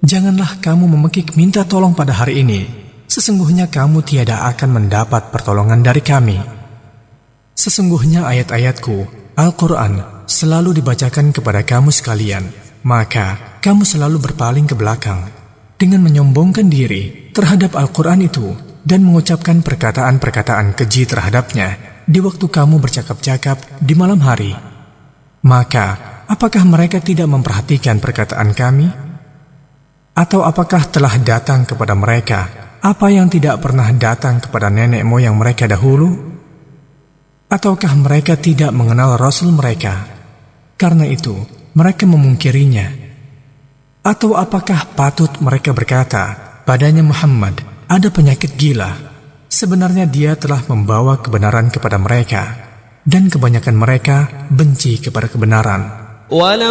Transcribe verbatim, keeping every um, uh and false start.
Janganlah kamu memekik minta tolong pada hari ini. Sesungguhnya kamu tiada akan mendapat pertolongan dari kami. Sesungguhnya ayat-ayatku, Al-Quran, selalu dibacakan kepada kamu sekalian. Maka kamu selalu berpaling ke belakang dengan menyombongkan diri terhadap Al-Quran itu dan mengucapkan perkataan-perkataan keji terhadapnya di waktu kamu bercakap-cakap di malam hari. Maka apakah mereka tidak memperhatikan perkataan kami? Atau apakah telah datang kepada mereka apa yang tidak pernah datang kepada nenek moyang mereka dahulu? Ataukah mereka tidak mengenal Rasul mereka? Karena itu mereka memungkirinya. Atau apakah patut mereka berkata, padanya Muhammad ada penyakit gila? Sebenarnya dia telah membawa kebenaran kepada mereka, dan kebanyakan mereka benci kepada kebenaran.